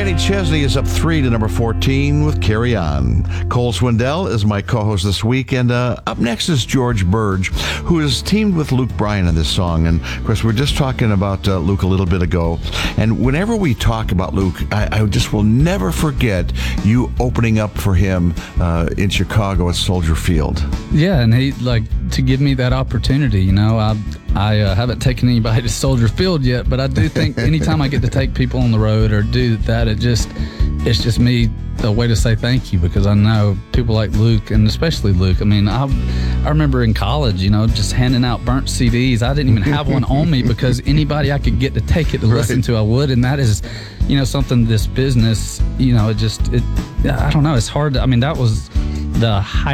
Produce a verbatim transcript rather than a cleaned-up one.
Kenny Chesney is up three to number fourteen with Carry On. Cole Swindell is my co-host this week, and uh, up next is George Burge, who is teamed with Luke Bryan on this song. And of course, we we're just talking about uh, Luke a little bit ago, and whenever we talk about Luke, I, I just will never forget you opening up for him uh, in Chicago at Soldier Field. Yeah, and he, like, to give me that opportunity, you know, I I uh, haven't taken anybody to Soldier Field yet, but I do think anytime I get to take people on the road or do that, it just it's just me a way to say thank you, because I know people like Luke, and especially Luke. I mean, I I remember in college, you know, just handing out burnt C Ds. I didn't even have one on me because anybody I could get to take it to Right. listen to, I would. And that is, you know, something this business, you know, it just, it, I don't know, it's hard to, I mean, that was the height